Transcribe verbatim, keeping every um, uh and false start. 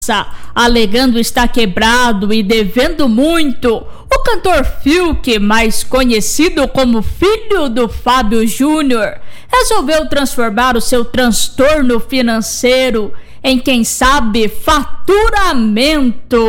Alegando estar quebrado e devendo muito, o cantor Fiuk, mais conhecido como filho do Fábio Júnior, resolveu transformar o seu transtorno financeiro em, quem sabe, faturamento.